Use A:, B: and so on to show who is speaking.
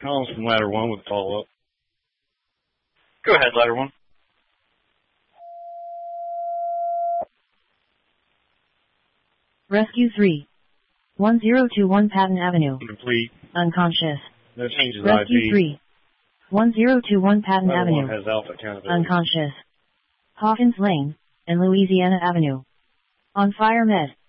A: Collins from Ladder 1 with follow-up.
B: Go ahead, Ladder 1.
C: Rescue 3. 1021 Patton Avenue.
A: Complete.
C: Unconscious.
A: No changes
C: Rescue
A: ID.
C: 3. 1021 Patton
A: Ladder
C: Avenue.
A: 1 has alpha accountability.
C: Unconscious. Hawkins Lane and Louisiana Avenue. On fire med.